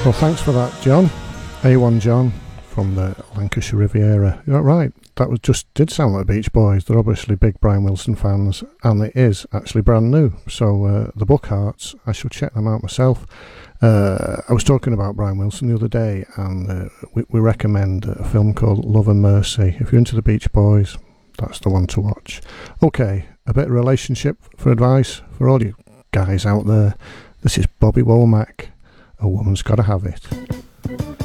Well, thanks for that, John. A1 John from the Lancashire Riviera. You're right, that did sound like the Beach Boys. They're obviously big Brian Wilson fans, and it is actually brand new. So the Book Hearts, I shall check them out myself. I was talking about Brian Wilson the other day, and we recommend a film called Love and Mercy. If you're into the Beach Boys, that's the one to watch. Okay, a bit of relationship for advice for all you guys out there. This is Bobby Womack. A Woman's Gotta Have It.